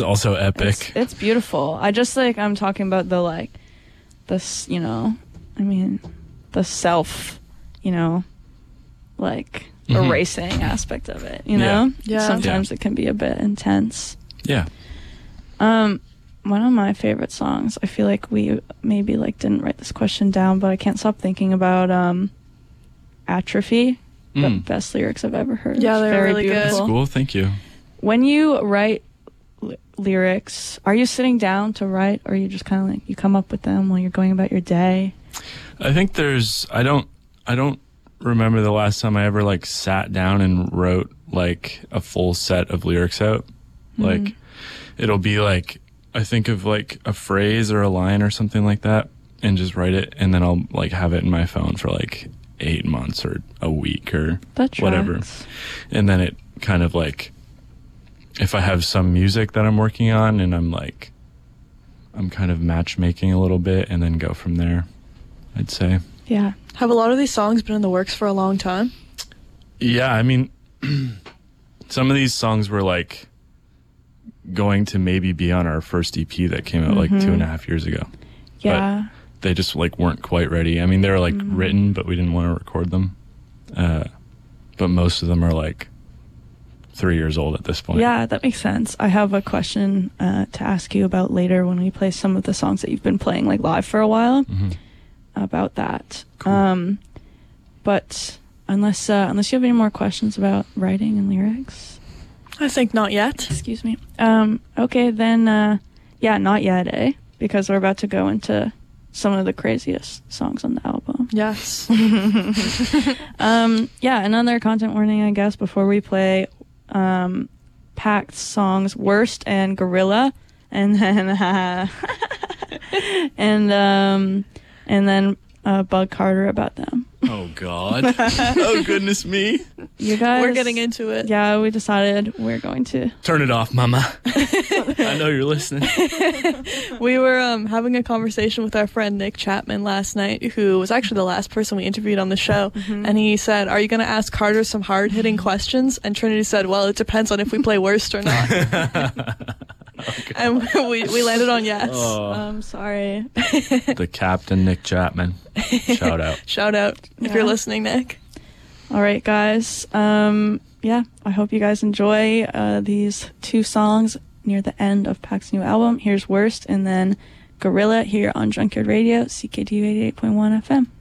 is also epic. It's beautiful. I just I'm talking about the this, the self, erasing aspect of it, Yeah. Sometimes it can be a bit intense. Yeah. One of my favorite songs, I feel like we maybe didn't write this question down, but I can't stop thinking about Atrophy. The best lyrics I've ever heard. Yeah, they're very really good. beautiful. That's cool. Thank you. When you write lyrics, are you sitting down to write, or are you just kind of you come up with them while you're going about your day? I think I don't remember the last time I ever sat down and wrote a full set of lyrics out. It'll be I think of a phrase or a line or something like that and just write it, and then I'll have it in my phone for 8 months or a week or whatever. And then it kind of if I have some music that I'm working on and I'm kind of matchmaking a little bit and then go from there, I'd say. Yeah. Have a lot of these songs been in the works for a long time? Yeah, I mean, some of these songs were going to maybe be on our first EP that came out 2.5 years ago. Yeah. But they just weren't quite ready. I mean, they were written, but we didn't want to record them. But most of them are 3 years old at this point. Yeah, that makes sense. I have a question to ask you about later when we play some of the songs that you've been playing live for a while. About that. Cool. But unless you have any more questions about writing and lyrics. I think not yet. Excuse me. Okay, then, not yet, eh? Because we're about to go into some of the craziest songs on the album. Yes. Another content warning, I guess, before we play Pact's songs Worst and Gorilla, and then and then bug Carter about them. Oh, God. Oh, goodness me. You guys... We're getting into it. Yeah, we decided we're going to... Turn it off, Mama. I know you're listening. We were having a conversation with our friend Nick Chapman last night, who was actually the last person we interviewed on the show. And he said, "Are you going to ask Carter some hard-hitting questions?" And Trinity said, "Well, it depends on if we play Worst or not." Okay. And we landed on yes. Oh. I'm sorry. The Captain Nick Chapman. Shout out. Shout out if you're listening, Nick. All right, guys. I hope you guys enjoy these two songs near the end of Pact's new album. Here's Worst, and then Gorilla here on Junkyard Radio, CKDU 88.1 FM.